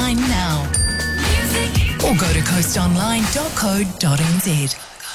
online now. Or go to coastonline.co.nz.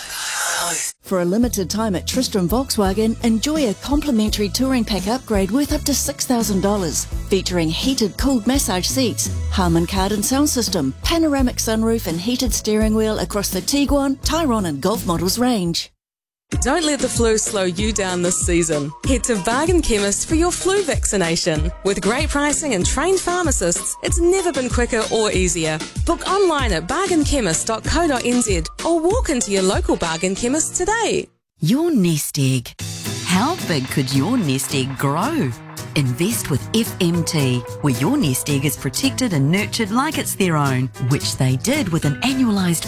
For a limited time at Tristram Volkswagen, enjoy a complimentary touring pack upgrade worth up to $6,000, featuring heated cooled massage seats, Harman Kardon sound system, panoramic sunroof and heated steering wheel across the Tiguan, Tyrone and Golf models range. Don't let the flu slow you down this season. Head to Bargain Chemist for your flu vaccination. With great pricing and trained pharmacists, it's never been quicker or easier. Book online at bargainchemist.co.nz or walk into your local Bargain Chemist today. Your nest egg. How big could your nest egg grow? Invest with FMT, where your nest egg is protected and nurtured like it's their own, which they did with an annualised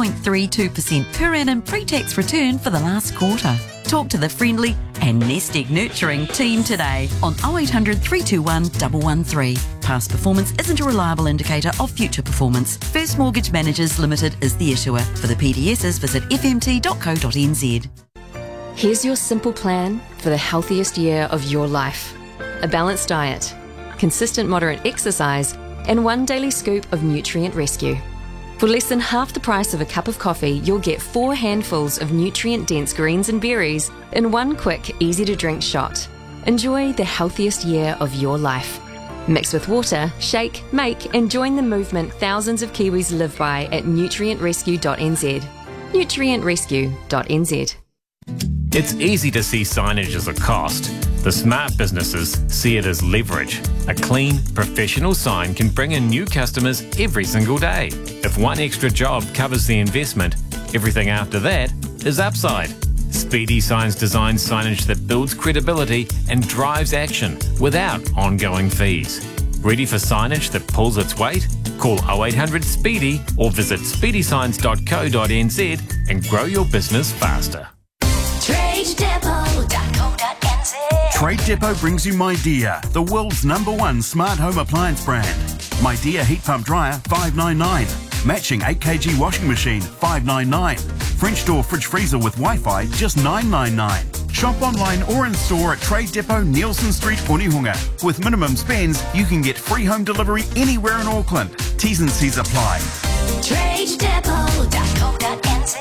5.32% per annum pre-tax return for the last quarter. Talk to the friendly and nest egg nurturing team today on 0800 321 113. Past performance isn't a reliable indicator of future performance. First Mortgage Managers Limited is the issuer. For the PDSs, visit fmt.co.nz. Here's your simple plan for the healthiest year of your life. A balanced diet, consistent moderate exercise, and one daily scoop of Nutrient Rescue. For less than half the price of a cup of coffee, you'll get 4 handfuls of nutrient-dense greens and berries in one quick, easy-to-drink shot. Enjoy the healthiest year of your life. Mix with water, shake, make, and join the movement thousands of Kiwis live by at nutrientrescue.nz. nutrientrescue.nz. It's easy to see signage as a cost. The smart businesses see it as leverage. A clean, professional sign can bring in new customers every single day. If one extra job covers the investment, everything after that is upside. Speedy Signs designs signage that builds credibility and drives action without ongoing fees. Ready for signage that pulls its weight? Call 0800 SPEEDY or visit speedysigns.co.nz and grow your business faster. TradeDepot.co.nz. Trade Depot brings you MyDear, the world's #1 smart home appliance brand. MyDear heat pump dryer, $599. Matching 8kg washing machine, $599. French door fridge freezer with Wi-Fi, just $999. Shop online or in store at Trade Depot, Nielsen Street, Onehunga. With minimum spends, you can get free home delivery anywhere in Auckland. T's and C's apply. TradeDepot.co.nz.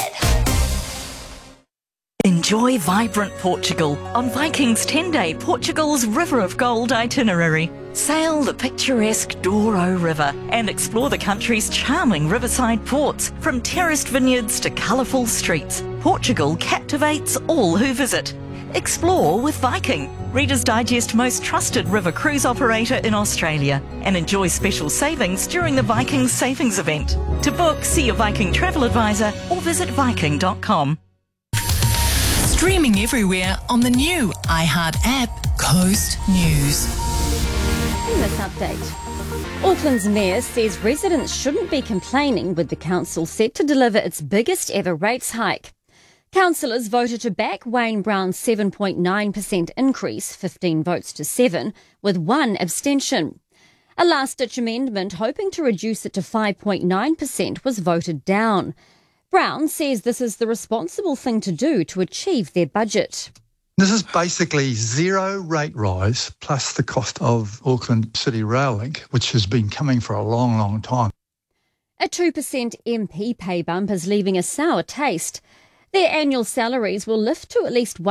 Enjoy vibrant Portugal on Viking's 10-day Portugal's River of Gold itinerary. Sail the picturesque Douro River and explore the country's charming riverside ports. From terraced vineyards to colourful streets, Portugal captivates all who visit. Explore with Viking, Reader's Digest most trusted river cruise operator in Australia, and enjoy special savings during the Viking Savings event. To book, see your Viking travel advisor or visit viking.com. Streaming everywhere on the new iHeart app, Coast News. In this update, Auckland's mayor says residents shouldn't be complaining with the council set to deliver its biggest ever rates hike. Councillors voted to back Wayne Brown's 7.9% increase, 15 votes to 7, with 1 abstention. A last-ditch amendment hoping to reduce it to 5.9% was voted down. Brown says this is the responsible thing to do to achieve their budget. This is basically zero rate rise plus the cost of Auckland City Rail Link, which has been coming for a long, long time. A 2% MP pay bump is leaving a sour taste. Their annual salaries will lift to at least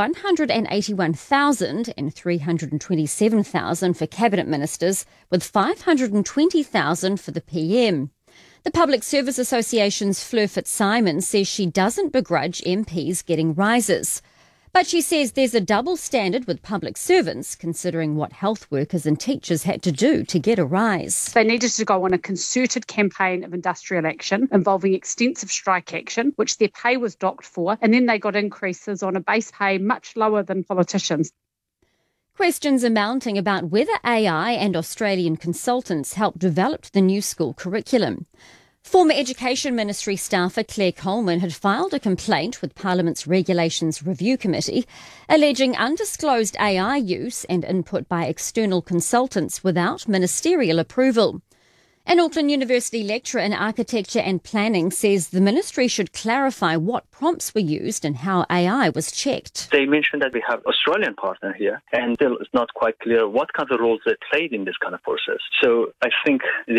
$181,000 and $327,000 for cabinet ministers, with $520,000 for the PM. The Public Service Association's Fleur Fitzsimons says she doesn't begrudge MPs getting rises. But she says there's a double standard with public servants, considering what health workers and teachers had to do to get a rise. They needed to go on a concerted campaign of industrial action involving extensive strike action, which their pay was docked for, and then they got increases on a base pay much lower than politicians. Questions are mounting about whether AI and Australian consultants helped develop the new school curriculum. Former Education Ministry staffer Claire Coleman had filed a complaint with Parliament's Regulations Review Committee, alleging undisclosed AI use and input by external consultants without ministerial approval. An Auckland University lecturer in architecture and planning says the ministry should clarify what prompts were used and how AI was checked. They mentioned that we have Australian partner here, and still it's not quite clear what kind of roles they played in this kind of process. So I think